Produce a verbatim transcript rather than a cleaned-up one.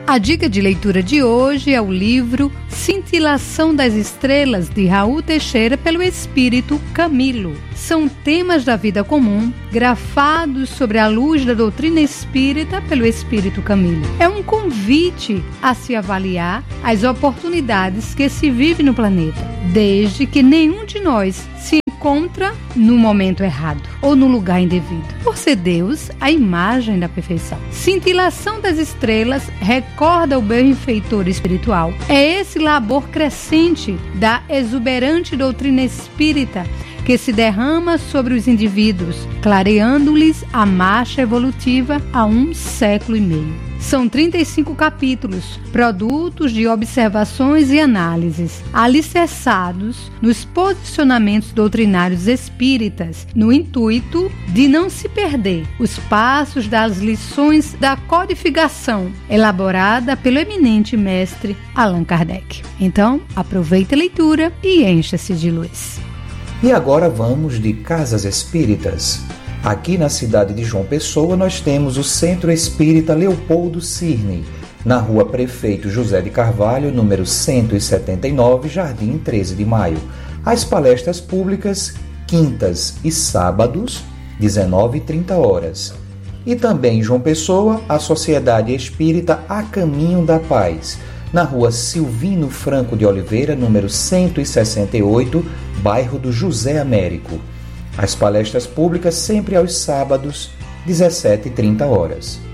A dica de leitura de hoje é o livro Cintilação das Estrelas, de Raul Teixeira, pelo Espírito Camilo. São temas da vida comum, grafados sobre a luz da doutrina espírita pelo Espírito Camilo. É um convite a se avaliar as oportunidades que se vive no planeta, desde que nenhum de nós se encontra no momento errado ou no lugar indevido, por ser Deus a imagem da perfeição. Cintilação das Estrelas recorda o benfeitor espiritual. É esse labor crescente da exuberante doutrina espírita que se derrama sobre os indivíduos, clareando-lhes a marcha evolutiva há um século e meio. São trinta e cinco capítulos, produtos de observações e análises, alicerçados nos posicionamentos doutrinários espíritas, no intuito de não se perder os passos das lições da codificação, elaborada pelo eminente mestre Allan Kardec. Então, aproveite a leitura e encha-se de luz. E agora vamos de Casas Espíritas. Aqui na cidade de João Pessoa nós temos o Centro Espírita Leopoldo Cirne, na rua Prefeito José de Carvalho, número cento e setenta e nove, Jardim treze de Maio. As palestras públicas, quintas e sábados, dezenove e trinta horas. E também em João Pessoa, a Sociedade Espírita A Caminho da Paz, na rua Silvino Franco de Oliveira, número cento e sessenta e oito, bairro do José Américo. As palestras públicas sempre aos sábados, dezessete e trinta horas.